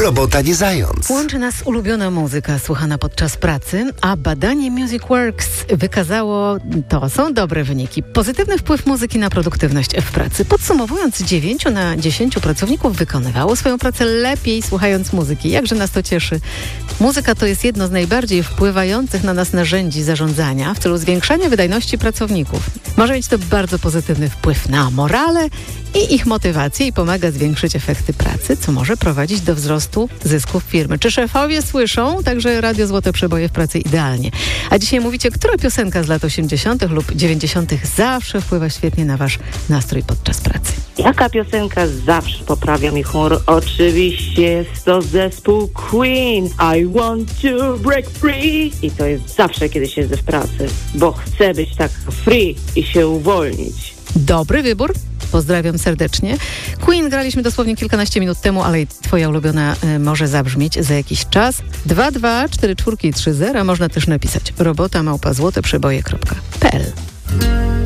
Robota nie zając. Łączy nas ulubiona muzyka słuchana podczas pracy, a badanie MusicWorks wykazało, to są dobre wyniki. Pozytywny wpływ muzyki na produktywność w pracy. Podsumowując, 9 na 10 pracowników wykonywało swoją pracę lepiej słuchając muzyki. Jakże nas to cieszy. Muzyka to jest jedno z najbardziej wpływających na nas narzędzi zarządzania w celu zwiększania wydajności pracowników. Może mieć to bardzo pozytywny wpływ na morale i ich motywację i pomaga zwiększyć efekty pracy, co może prowadzić do wzrostu zysków firmy. Czy szefowie słyszą? Także Radio Złote Przeboje w pracy idealnie. A dzisiaj mówicie, która piosenka z lat 80. lub 90. zawsze wpływa świetnie na wasz nastrój podczas pracy? Jaka piosenka zawsze poprawia mi humor? Oczywiście jest to zespół Queen. I want to break free. I to jest zawsze, kiedy siedzę w pracy, bo chcę być tak free i się uwolnić. Dobry wybór. Pozdrawiam serdecznie. Queen graliśmy dosłownie kilkanaście minut temu, ale i twoja ulubiona może zabrzmieć za jakiś czas. 224430 można też napisać robota@złoteprzeboje.pl.